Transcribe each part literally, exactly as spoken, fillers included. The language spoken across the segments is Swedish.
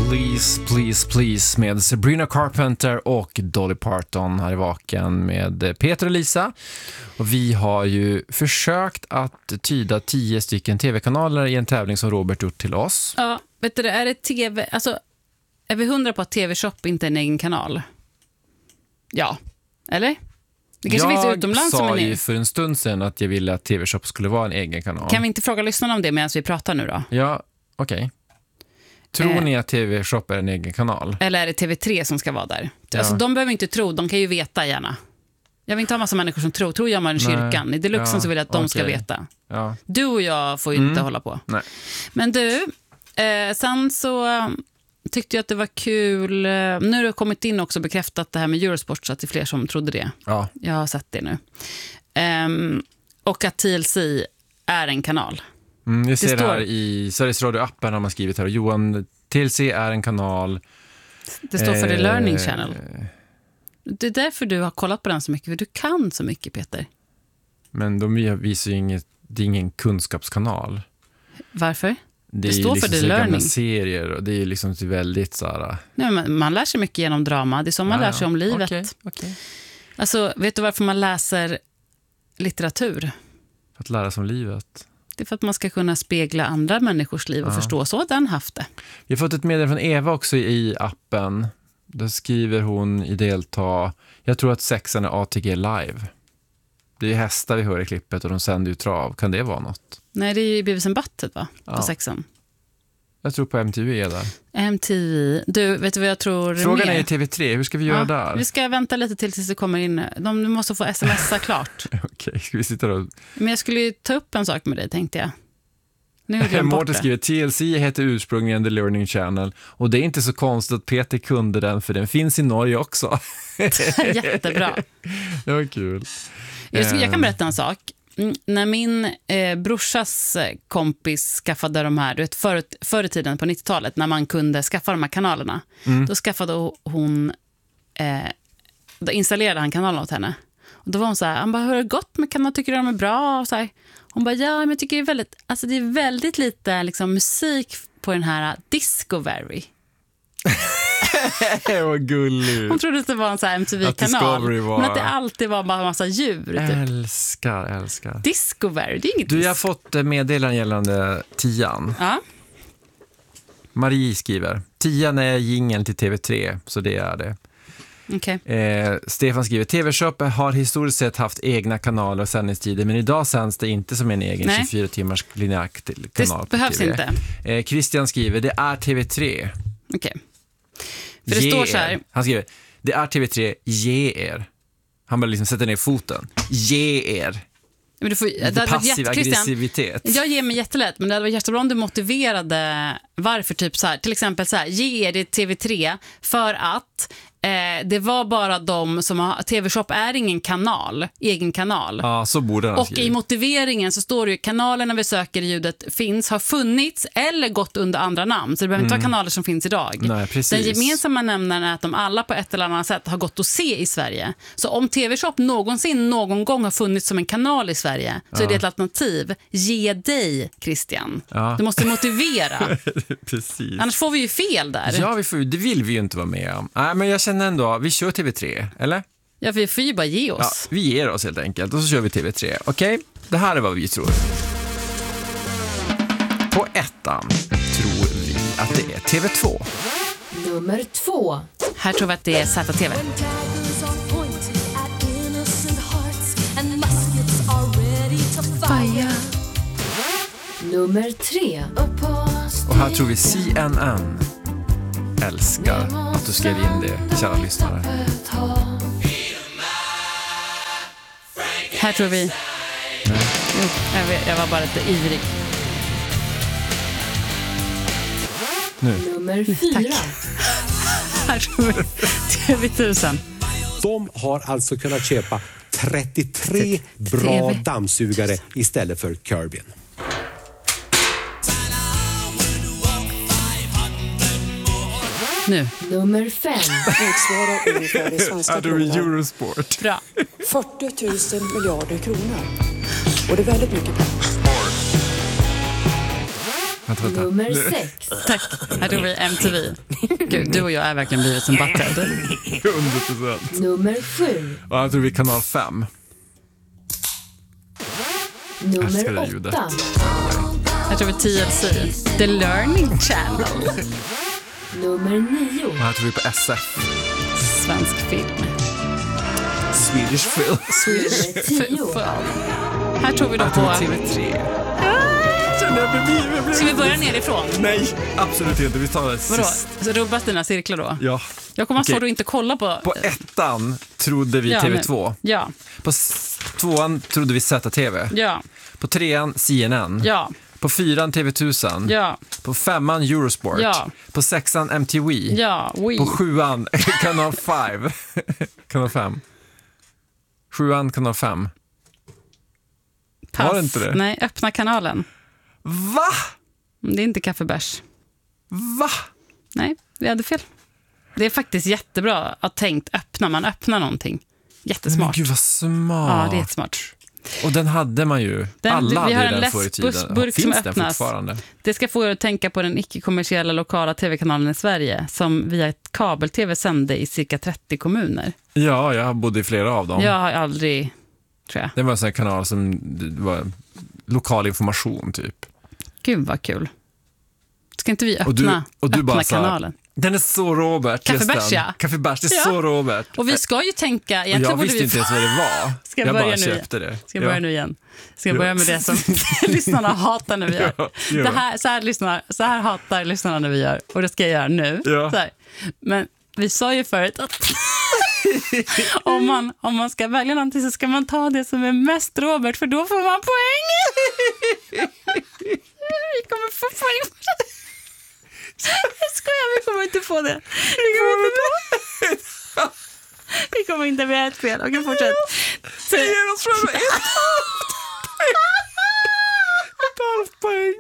Please, please, please med Sabrina Carpenter och Dolly Parton här i Vaken med Peter och Lisa. Och vi har ju försökt att tyda tio stycken tv-kanaler i en tävling som Robert gjort till oss. Ja, vet du, är det tv... Alltså, är vi hundra på att T V-shop inte är en egen kanal? Ja, eller? Det kanske jag finns utomlands sa som en ju för en stund sedan att jag ville att T V-shop skulle vara en egen kanal. Kan vi inte fråga lyssnarna om det medan vi pratar nu då? Ja, okej. Okay. Tror eh. ni att T V-shop är en egen kanal? Eller är det T V tre som ska vara där? Ja. Alltså, de behöver inte tro, de kan ju veta gärna. Jag vill inte ha massa människor som tror. Tror jag man i kyrkan. I Deluxen ja, så vill jag att de okay. ska veta. Ja. Du och jag får ju mm. inte hålla på. Nej. Men du, eh, sen så tyckte jag att det var kul. Nu har det kommit in också bekräftat det här med Eurosport så att det är fler som trodde det. Ja. Jag har sett det nu. Um, och att T L C är en kanal. Mm, jag ser det, står... det här i Sveriges Radio-appen har man skrivit här. Johan, T L C är en kanal. Det står för eh... The Learning Channel. Det är därför du har kollat på den så mycket. För du kan så mycket, Peter. Men de visar ju inget, det är ingen kunskapskanal. Varför? Det, det står liksom för The Learning. Serier och det är liksom väldigt så här... Nej, man, man lär sig mycket genom drama. Det är som man ja, lär sig om livet. Okay, okay. Alltså, vet du varför man läser litteratur? För att lära sig om livet. Det är för att man ska kunna spegla andra människors liv och ja. förstå så den haft det. Vi har fått ett meddelande från Eva också i appen. Där skriver hon i delta, jag tror att sexan är A T G live. Det är hästar vi hör i klippet och de sänder ju trav. Kan det vara något? Nej, det är ju Beavis and Butthead va? På ja. sexan. Jag tror på M T V är där. M T V. Du, vet du vad jag tror? Frågan mer? är i T V tre. Hur ska vi göra ja, där? Vi ska vänta lite till tills det kommer in. De måste få smsa klart. Okej, okay, ska vi sitta och... Men jag skulle ju ta upp en sak med dig, tänkte jag. Nu Mårten skriver, T L C heter ursprungligen The Learning Channel. Och det är inte så konstigt att Peter kunde den, för den finns i Norge också. Jättebra. Det var kul. Jag, ska, jag kan berätta en sak. När min eh, brorsas kompis skaffade de här, du vet, förr, förr i tiden på nittiotalet, när man kunde skaffa de här kanalerna, mm. då skaffade hon, eh, då installerade han kanalen åt henne. Och då var hon så här, han bara, hur har det gått med kanaler, tycker du de är bra? Och så här. Hon bara, ja, men jag tycker det är väldigt, alltså det är väldigt lite liksom, musik på den här Discovery. Vad gulligt. Hon trodde att det var en så här M T V-kanal. Var... Men att det alltid var bara en massa djur. Typ. Älskar, älskar. Discovery, det är inget. Du, jag har fått meddelanden gällande tian. Ja. Marie skriver, tian är jingeln till T V tre, så det är det. Okay. Eh, Stefan skriver, T V-shop har historiskt sett haft egna kanaler och sändningstider, men idag sänds det inte som en egen Nej. tjugofyra timmars linjär kanal. Det behövs T V. inte. Eh, Christian skriver, det är T V tre. Okej. Okay. För det ge står så här. Er. Han skriver, det är T V tre, ge er. Han bara liksom sätter ner foten. Ge er. Men du får, det det passiv aggressivitet. Jag ger mig jättelätt, men det hade varit jättebra om du motiverade varför typ så här, till exempel så här, ge er det T V tre för att eh, det var bara de som har, T V-shop är ingen kanal, egen kanal. Ja, så borde han Och skriva. i motiveringen så står det ju, kanalerna vi söker i ljudet finns, har funnits eller gått under andra namn. Så det behöver inte mm. vara kanaler som finns idag. Nej, precis. Den gemensamma nämnaren är att de alla på ett eller annat sätt har gått att se i Sverige. Så om T V-shop någonsin någon gång har funnits som en kanal i Sverige så ja. är det ett alternativ. Ge dig, Christian. Ja. Du måste motivera. Precis. Annars får vi ju fel där. Ja, vi får, det vill vi ju inte vara med om. Nej, men jag känner ändå, vi kör T V tre, eller? Ja, vi får ju bara ge oss. Ja, vi ger oss helt enkelt och så kör vi T V tre. Okej, okay? Det här är vad vi tror. På ettan tror vi att det är T V två. Nummer två. Här tror vi att det är Z T V. Nummer tre. Och här tror vi C N N. Älskar att du skrev in det, kära lyssnare. Här tror vi. Nej. Jo, jag, vet, jag var bara lite ivrig. Nu. Nummer fyra. Tack. Här tror vi T V tusen. De har alltså kunnat köpa trettiotre bra dammsugare istället för Kirbyn. Nu. Nummer fem. Motsvarar ungefär det svenska kronor. Eurosport. Bra. fyrtio tusen miljarder kronor. Och det är väldigt mycket pengar. Nummer sex. Tack. Här tror vi M T V. Gud, du och jag är verkligen blivit som Butthead. hundra procent. Nummer sju. Ja, jag tror vi är kanal fem. Älskar det Nummer ljudet. åtta. Jag tror vi är T L C. The Learning Channel. Nummer nio. Ja, jag tror vi är på S F. Svensk film. Swedish Film. Nummer tio. Här tror vi då Jag tror på... T V tre. Känner jag bredvid. Ska vi börja nerifrån? Nej, absolut inte. Vi tar det Vadå? sist. Så rubbas dina cirklar då? Ja. Jag kommer att Okej. svårt att inte kolla på... På ettan trodde vi Ja, T V nu. två. Ja, På s- tvåan trodde vi Z T V. ja, På trean C N N. ja, På fyran T V tusen. ja, På femman Eurosport. Ja. På sexan M T V. ja, oui. På sjuan kanal fem. kanal fem. Sjuan kanal fem. Pass. var det inte det? Nej, öppna kanalen. Va? Det är inte kaffebärs. Va? Nej, vi hade fel. Det är faktiskt jättebra att tänkt öppna. Man öppnar någonting. Men Jättesmart. gud vad smart. Ja, det är jättesmart. Och den hade man ju. Den- Alla vi hade har ju en den förr i tiden. läskburk som Finns den öppnas. fortfarande? Det ska få er att tänka på den icke-kommersiella lokala tv-kanalen i Sverige som via ett kabel-tv sände i cirka trettio kommuner. Ja, jag bodde i flera av dem. Jag har aldrig, tror jag. Det var en sån här kanal som det var lokal information typ. Gud vad kul. Ska inte vi öppna, Och du, och du öppna bara så här, kanalen? den är så Robert. Kaffebärs, just den. ja. Kaffebärs, det är Ja. så Robert. Och vi ska ju tänka... Och egentligen jag borde visste vi inte ens vad det var. Ska jag jag börja bara nu köpte det. Ska jag börja Ja. nu igen? Ska jag Ja. börja med det som lyssnarna hatar när vi gör? Ja, gör Det det. här, så, här lyssnar, så här hatar lyssnarna när vi gör. Och det ska jag göra nu. Ja. Så här. Men vi sa ju förut att om, man, om man ska välja någonting så ska man ta det som är mest Robert, för då får man poäng. Vi kommer få poäng. Jag skojar, vi kommer inte få det. Vi kommer inte få Vi kommer inte med ett fel. Okej, fortsätt. Så, Ger oss själva ett ett halvt poäng.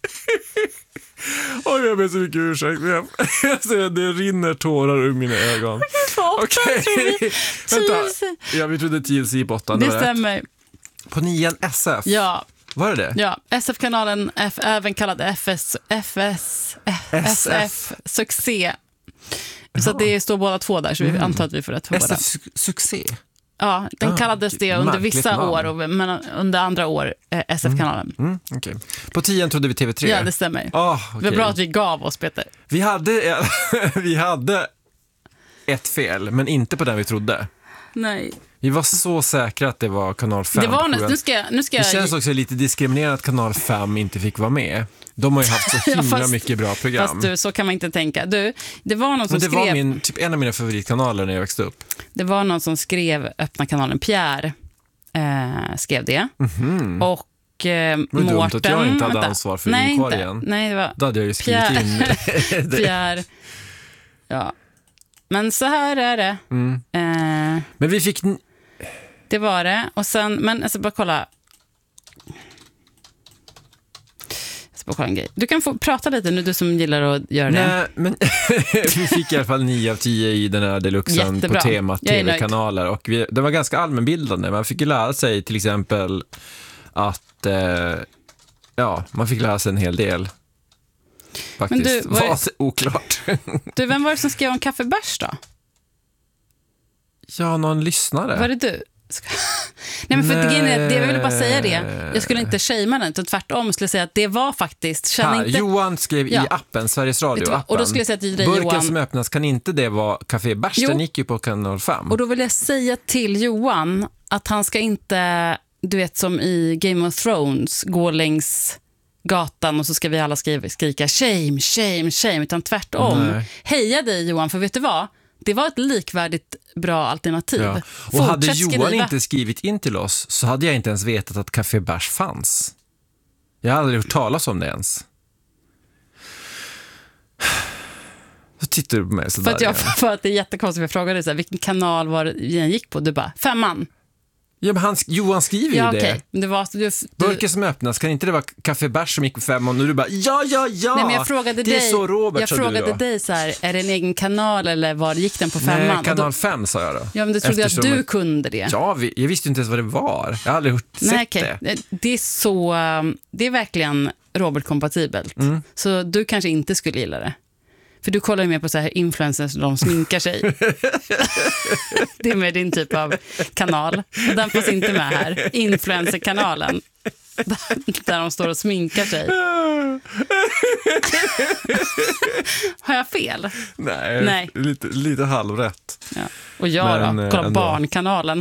Oj, jag ber så mycket ursäkt. Men jag, jag ser, det rinner tårar ur mina ögon. på åtta, Okej, tror vi. vänta. T L C. Ja, vi trodde T L C på åttan. Det var rätt. stämmer. På nian S F. Ja, Var det det? ja. S F-kanalen, F, även kallad F S, F S, S F, succé. Så att det står båda två där, så vi antar att vi får rätt på S båda. F su- succé. Ja, den Ah, kallades det under märkligt vissa namn. år, och, men under andra år eh, S F-kanalen. Mm, okej. På tian trodde vi T V tre. Ja, det stämmer. Ah, Det var okej. bra att vi gav oss, Peter. Vi hade, vi hade ett fel, men inte på den vi trodde. Nej. Vi var så säkra att det var kanal fem. Det var på nästan, sjuan. nu ska, jag- nu ska Det jag... känns också lite diskriminerande att kanal fem inte fick vara med. De har ju haft så Ja, himla fast- mycket bra program. Fast du, så kan man inte tänka. Du, det var någon som Men det skrev... var min, typ en av mina favoritkanaler när jag växte upp. Det var någon som skrev öppna kanalen. Pierre eh, skrev det. Och eh, Vad dumt Mårten... att jag inte hade vänta. ansvar för nej, inkorgen. inte. Nej, det var Då hade jag ju skrivit Pierre. in det. Pierre. Ja. Men så här är det. Mm. Eh, Men vi fick... n- det var det. Och sen, men jag ska bara kolla. Jag ska bara kolla en grej. Du kan få prata lite nu, du som gillar att göra det. Nej, men vi fick i alla fall nio av tio i den här deluxen Jättebra. på temat Jag är nöjd. tv-kanaler. Och vi, det var ganska allmänbildande. Man fick ju lära sig till exempel att eh, ja, man fick lära sig en hel del. Faktiskt. Men du, var det- var oklart. Du, vem var det som skrev om kaffebärs då? Ja, någon lyssnare. Var det du? Ska- Nej, men för att grejen är att det, jag ville bara säga det. Jag skulle inte shamea den, utan tvärtom skulle jag säga att det var faktiskt... Känn Här, inte, Johan skrev Ja. i appen, Sveriges Vet du vad? Radio-appen. Och då skulle jag säga till dig, Burken Johan- som öppnas, kan inte det vara Café Bärs? Jo. Den gick ju på kanal fem. och då vill jag säga till Johan att han ska inte, du vet som i Game of Thrones, gå längs gatan och så ska vi alla skriva, skrika shame, shame, shame, utan tvärtom. Nej. Heja dig Johan, för vet du vad? Det var ett likvärdigt bra alternativ. Ja. Och Fortsätt hade Johan skriva. inte skrivit in till oss så hade jag inte ens vetat att Café Bärs fanns. Jag hade aldrig hört talas om det ens. Så tittar du på mig sådär För att, jag, igen. för att det är jättekonstigt, jag frågade dig så här, vilken kanal var det den gick på? Du bara, femman. Ja, men han, Johan skriver Ja, ju okej. det. Men det var, du, du, Burken som öppnas, kan inte det vara Café Bärs som gick på fem och nu är du bara, ja, ja, ja. Nej, men jag frågade det är dig, så Robert, jag sa frågade du då. dig så här, är det en egen kanal eller var gick den på femman? Nej, Och kanal då, fem sa jag då. ja, men du trodde Eftersom att du att- kunde det. Ja, vi, jag visste inte ens vad det var. Jag har aldrig hört, Nej, sett okej. det. Det är så, um, det är verkligen Robert-kompatibelt. Mm. Så du kanske inte skulle gilla det. För du kollar ju mer på så här influencers som de sminkar sig. Det är med din typ av kanal. Och den finns inte med här. Influencerkanalen. Där de står och sminkar sig. Har jag fel? Nej, Nej. Lite, lite halvrätt. Ja. Och jag Men, då? Kolla ändå. Barnkanalen.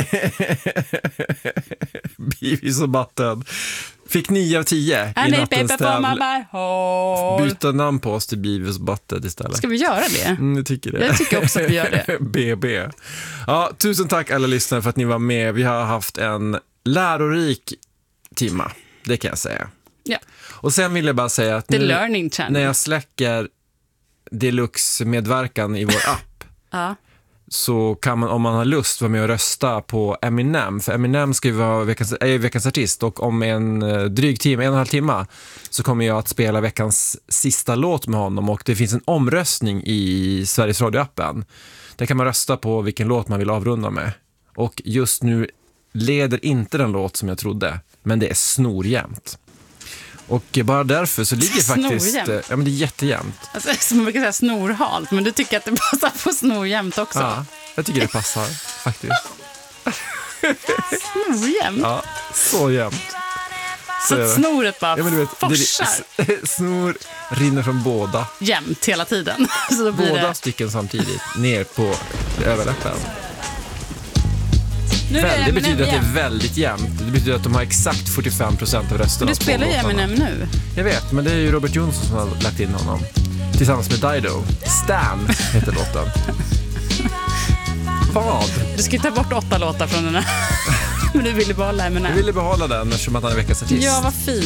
Beavis och Butthead. Fick nio av tio i And nattens paper for my tävling. hole. Byta namn på oss till Beavis och Butthead istället. Ska vi göra det? Mm, jag tycker det. Jag tycker också att vi gör det. B B. Ja, tusen tack alla lyssnare för att ni var med. Vi har haft en lärorik timma, det kan jag säga. Ja. Och sen vill jag bara säga att The nu, Learning Channel. när jag släcker Deluxe-medverkan i vår app Ja. så kan man, om man har lust, vara med och rösta på Eminem. För Eminem ska ju vara veckans, är veckans artist, och om en eh, dryg timme, en och en halv timme, så kommer jag att spela veckans sista låt med honom, och det finns en omröstning i Sveriges Radio-appen. Där kan man rösta på vilken låt man vill avrunda med. Och just nu leder inte den låt som jag trodde, men det är snorjämnt. Och bara därför så ligger faktiskt... Snorjämnt? Ja, men det är jättejämnt. Alltså, som man brukar säga snorhalt, men du tycker att det passar på snorjämt också. Ja, jag tycker det passar faktiskt. Snorjämt? Ja, så jämnt. Så att snoret bara Ja, men du vet, forsar det, snor rinner från båda. jämnt hela tiden. Så då blir Båda det... stycken samtidigt ner på överläppen. Nu är det Det Eminem betyder att det igen. är väldigt jämnt. Det betyder att de har exakt fyrtiofem procent av rösterna. Du spelar ju Eminem nu. Jag vet, men det är ju Robert Jonsson som har lagt in honom. Tillsammans med Dido. Stan heter låten. Vad? Du ska ju ta bort åtta låtar från den här. Men du ville behålla Eminem. Jag ville behålla den eftersom att han är veckans artist. Ja, vad fint.